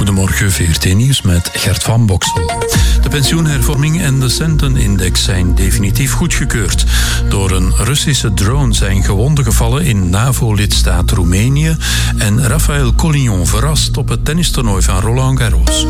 Goedemorgen, VRT Nieuws met Gert van Boksel. De pensioenhervorming en de centenindex zijn definitief goedgekeurd. Door een Russische drone zijn gewonden gevallen in NAVO-lidstaat Roemenië en Rafael Collignon verrast op het tennistoernooi van Roland Garros.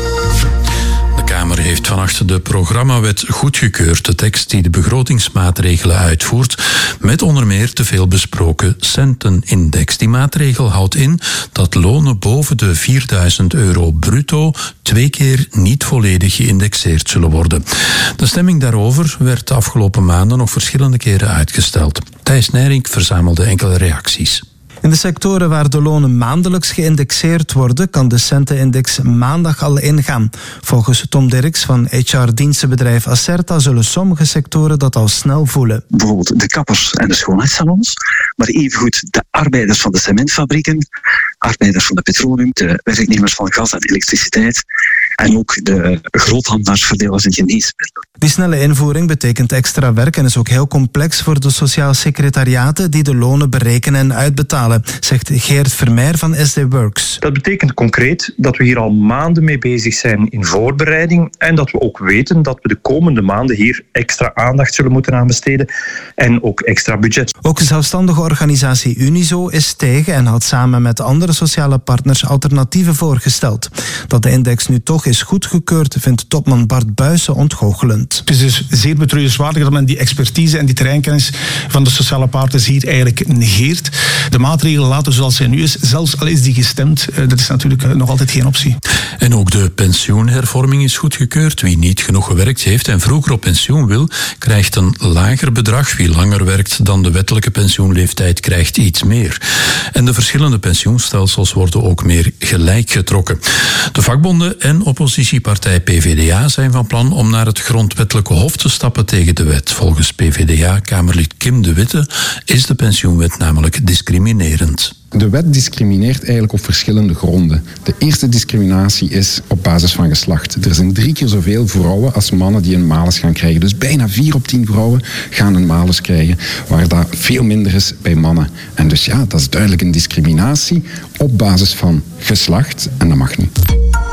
De Kamer heeft vannacht de programmawet goedgekeurd, de tekst die de begrotingsmaatregelen uitvoert, met onder meer de veel besproken centenindex. Die maatregel houdt in dat lonen boven de €4.000 bruto 2 keer niet volledig geïndexeerd zullen worden. De stemming daarover werd de afgelopen maanden nog verschillende keren uitgesteld. Thijs Nijrink verzamelde enkele reacties. In de sectoren waar de lonen maandelijks geïndexeerd worden, kan de centenindex maandag al ingaan. Volgens Tom Dirks van HR-dienstenbedrijf Acerta zullen sommige sectoren dat al snel voelen. Bijvoorbeeld de kappers en de schoonheidssalons, maar evengoed de arbeiders van de cementfabrieken, arbeiders van de petroleum, de werknemers van gas en elektriciteit en ook de groothandelaars, verdelers en geneesmiddelen. Die snelle invoering betekent extra werk en is ook heel complex voor de sociaal secretariaten die de lonen berekenen en uitbetalen, zegt Geert Vermeer van SD Works. Dat betekent concreet dat we hier al maanden mee bezig zijn in voorbereiding en dat we ook weten dat we de komende maanden hier extra aandacht zullen moeten aan besteden en ook extra budget. Ook de zelfstandige organisatie Unizo is tegen en had samen met andere sociale partners alternatieven voorgesteld. Dat de index nu toch is goedgekeurd, vindt topman Bart Buijsen ontgoochelend. Het is dus zeer betreurenswaardig dat men die expertise en die terreinkennis van de sociale partners hier eigenlijk negeert. De maatregelen laten zoals zij nu is, zelfs al is die gestemd, dat is natuurlijk nog altijd geen optie. En ook de pensioenhervorming is goedgekeurd. Wie niet genoeg gewerkt heeft en vroeger op pensioen wil, krijgt een lager bedrag. Wie langer werkt dan de wettelijke pensioenleeftijd krijgt iets meer. En de verschillende pensioenstelsels worden ook meer gelijk getrokken. De vakbonden en oppositiepartij PvdA zijn van plan om naar het grondwettelijke hof te stappen tegen de wet. Volgens PvdA-kamerlid Kim de Witte is de pensioenwet namelijk discriminerend. De wet discrimineert eigenlijk op verschillende gronden. De eerste discriminatie is op basis van geslacht. Er zijn 3 keer zoveel vrouwen als mannen die een malus gaan krijgen. Dus bijna 4 op 10 vrouwen gaan een malus krijgen, waar dat veel minder is bij mannen. En dus ja, dat is duidelijk een discriminatie op basis van geslacht en dat mag niet.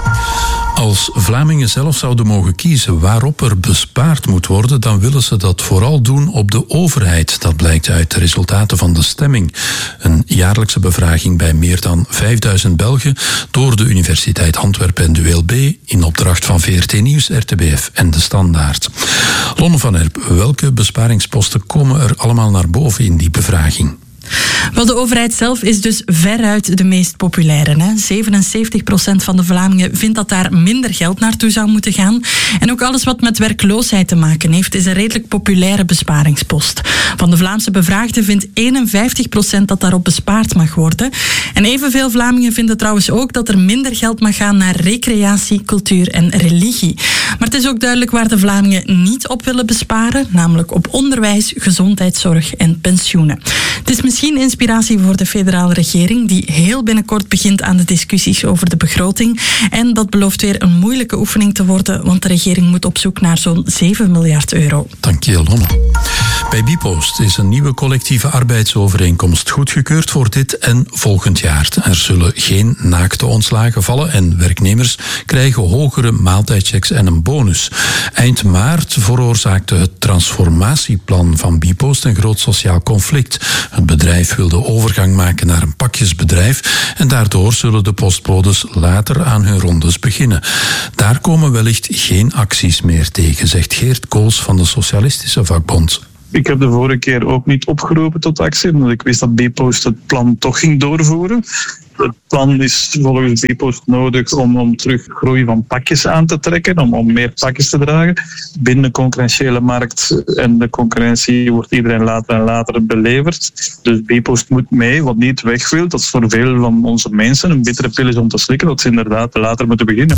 Als Vlamingen zelf zouden mogen kiezen waarop er bespaard moet worden, dan willen ze dat vooral doen op de overheid. Dat blijkt uit de resultaten van de stemming. Een jaarlijkse bevraging bij meer dan 5000 Belgen door de Universiteit Antwerpen en de ULB in opdracht van VRT Nieuws, RTBF en De Standaard. Lonne van Erp, welke besparingsposten komen er allemaal naar boven in die bevraging? Wel, de overheid zelf is dus veruit de meest populaire. 77% van de Vlamingen vindt dat daar minder geld naartoe zou moeten gaan. En ook alles wat met werkloosheid te maken heeft, is een redelijk populaire besparingspost. Van de Vlaamse bevraagden vindt 51% dat daarop bespaard mag worden. En evenveel Vlamingen vinden trouwens ook dat er minder geld mag gaan naar recreatie, cultuur en religie. Maar het is ook duidelijk waar de Vlamingen niet op willen besparen, namelijk op onderwijs, gezondheidszorg en pensioenen. Het is misschien inspiratie voor de federale regering, die heel binnenkort begint aan de discussies over de begroting. En dat belooft weer een moeilijke oefening te worden, want de regering moet op zoek naar zo'n €7 miljard. Dank je, Lonne. Bij Bipost is een nieuwe collectieve arbeidsovereenkomst goedgekeurd voor dit en volgend jaar. Er zullen geen naakte ontslagen vallen en werknemers krijgen hogere maaltijdchecks en een bonus. Eind maart veroorzaakte het transformatieplan van Bipost een groot sociaal conflict. Het bedrijf wil de overgang maken naar een pakjesbedrijf en daardoor zullen de postbodes later aan hun rondes beginnen. Daar komen wellicht geen acties meer tegen, zegt Geert Kools van de Socialistische Vakbond. Ik heb de vorige keer ook niet opgeroepen tot actie, omdat ik wist dat Bpost het plan toch ging doorvoeren. Het plan is volgens Bpost nodig om terug groei van pakjes aan te trekken, om meer pakjes te dragen. Binnen de concurrentiële markt en de concurrentie wordt iedereen later en later beleverd. Dus Bpost moet mee, wat niet weg wil. Dat is voor veel van onze mensen een bittere pil is om te slikken, dat ze inderdaad later moeten beginnen.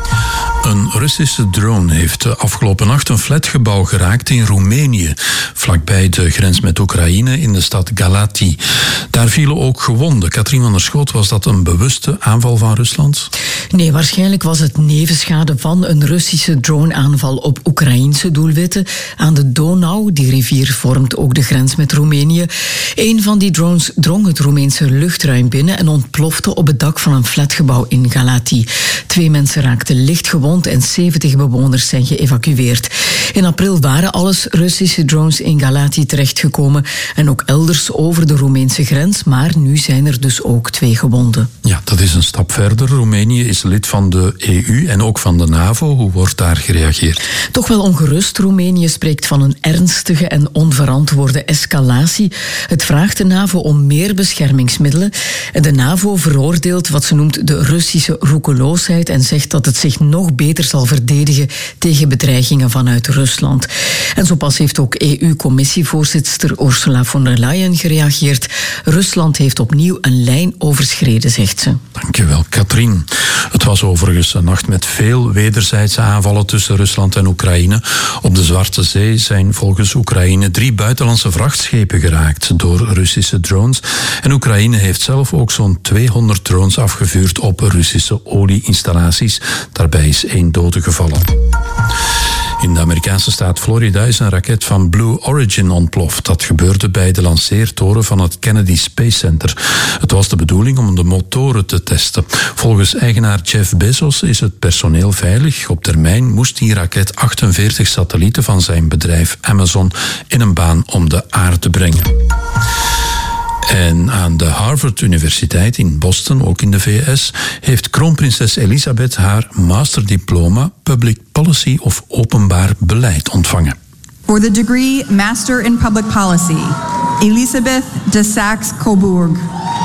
Een Russische drone heeft de afgelopen nacht een flatgebouw geraakt in Roemenië, vlakbij de grens met Oekraïne in de stad Galati. Daar vielen ook gewonden. Katrien van der Schoot was was dat een bewuste aanval van Rusland? Nee, waarschijnlijk was het nevenschade van een Russische droneaanval op Oekraïense doelwitten aan de Donau. Die rivier vormt ook de grens met Roemenië. Een van die drones drong het Roemeense luchtruim binnen en ontplofte op het dak van een flatgebouw in Galati. 2 mensen raakten licht gewond en 70 bewoners zijn geëvacueerd. In april waren alles Russische drones in Galati terechtgekomen en ook elders over de Roemeense grens, maar nu zijn er dus ook 2 gewonden. Ja, dat is een stap verder. Roemenië is lid van de EU en ook van de NAVO. Hoe wordt daar gereageerd? Toch wel ongerust. Roemenië spreekt van een ernstige en onverantwoorde escalatie. Het vraagt de NAVO om meer beschermingsmiddelen. De NAVO veroordeelt wat ze noemt de Russische roekeloosheid en zegt dat het zich nog beter zal verdedigen tegen bedreigingen vanuit Rusland. En zo pas heeft ook EU-commissievoorzitter Ursula von der Leyen gereageerd. Rusland heeft opnieuw een lijn overschreden, zegt ze. Dankjewel, Katrien. Het was overigens een nacht met veel wederzijdse aanvallen tussen Rusland en Oekraïne. Op de Zwarte Zee zijn volgens Oekraïne 3 buitenlandse vrachtschepen geraakt door Russische drones. En Oekraïne heeft zelf ook zo'n 200 drones afgevuurd op Russische olieinstallaties. Daarbij is 1 dode gevallen. In de Amerikaanse staat Florida is een raket van Blue Origin ontploft. Dat gebeurde bij de lanceertoren van het Kennedy Space Center. Het was de bedoeling om de motoren te testen. Volgens eigenaar Jeff Bezos is het personeel veilig. Op termijn moest die raket 48 satellieten van zijn bedrijf Amazon in een baan om de aarde brengen. En aan de Harvard Universiteit in Boston, ook in de VS, heeft kroonprinses Elisabeth haar masterdiploma Public Policy of Openbaar Beleid ontvangen. For the degree Master in Public Policy, Elisabeth de Saxe-Coburg.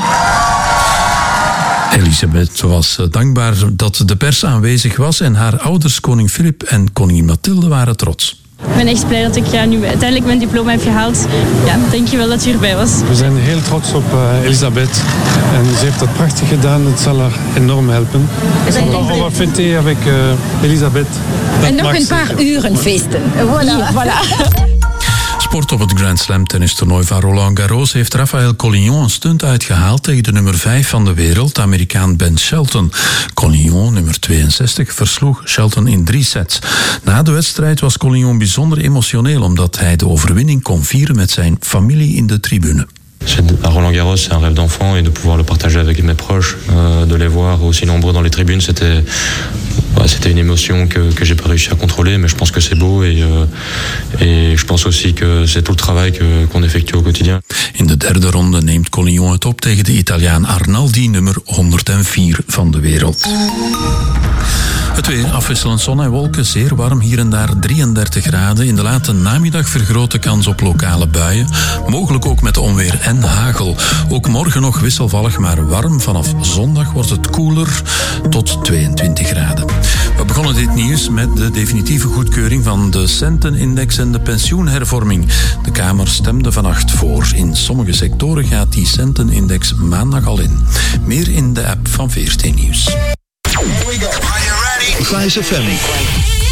Elisabeth was dankbaar dat de pers aanwezig was en haar ouders, koning Filip en koningin Mathilde, waren trots. Ik ben echt blij dat ik nu uiteindelijk mijn diploma heb gehaald. Ja, dank je wel dat je erbij was. We zijn heel trots op Elisabeth. En ze heeft dat prachtig gedaan. Het zal haar enorm helpen. On va fêter avec Elisabeth. En nog een paar uren feesten. Voilà. Sport op het Grand Slam tennistoernooi van Roland Garros heeft Rafael Collignon een stunt uitgehaald tegen de nummer 5 van de wereld, de Amerikaan Ben Shelton. Collignon, nummer 62, versloeg Shelton in 3 sets. Na de wedstrijd was Collignon bijzonder emotioneel omdat hij de overwinning kon vieren met zijn familie in de tribune. À Roland Garros, c'est un rêve d'enfant et de pouvoir le partager avec mes proches, de les voir aussi nombreux dans les tribunes, c'était une émotion que j'ai pas réussi à contrôler, mais je pense que c'est beau et je pense aussi que c'est tout le travail qu'on effectue au quotidien. In de 3e ronde neemt Collignon het op tegen de Italiaan Arnaldi, nummer 104 van de wereld. Het weer, afwisselend zon en wolken, zeer warm, hier en daar 33 graden. In de late namiddag vergrote kans op lokale buien, mogelijk ook met onweer en hagel. Ook morgen nog wisselvallig, maar warm. Vanaf zondag wordt het koeler tot 22 graden. We begonnen dit nieuws met de definitieve goedkeuring van de centenindex en de pensioenhervorming. De Kamer stemde vannacht voor. In sommige sectoren gaat die centenindex maandag al in. Meer in de app van VRT Nieuws. Here we go. Are you ready? Flash FM.